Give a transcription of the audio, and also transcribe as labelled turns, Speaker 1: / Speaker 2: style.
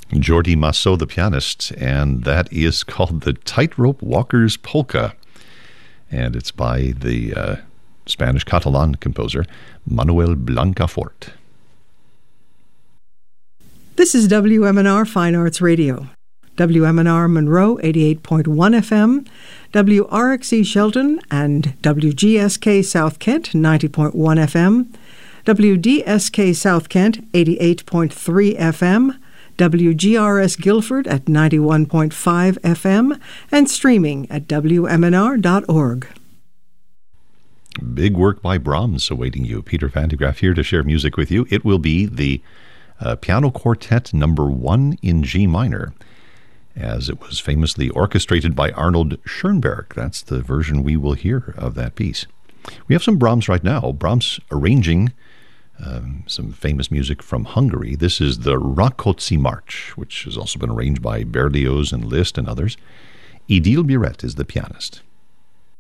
Speaker 1: Jordi Massot, the pianist, and that is called the Tightrope Walker's Polka. And it's by the Spanish Catalan composer Manuel Blancafort.
Speaker 2: This is WMNR Fine Arts Radio. WMNR Monroe 88.1 FM, WRXE Shelton and WGSK South Kent 90.1 FM, WDSK South Kent 88.3 FM, WGRS Guilford at 91.5 FM, and streaming at WMNR.org.
Speaker 1: Big work by Brahms awaiting you. Peter Van de Graaff here to share music with you. It will be the Piano Quartet number 1 in G minor, as it was famously orchestrated by Arnold Schoenberg. That's the version we will hear of that piece. We have some Brahms right now. Brahms arranging some famous music from Hungary. This is the Rákóczi March, which has also been arranged by Berlioz and Liszt and others. Idil Biret is the pianist.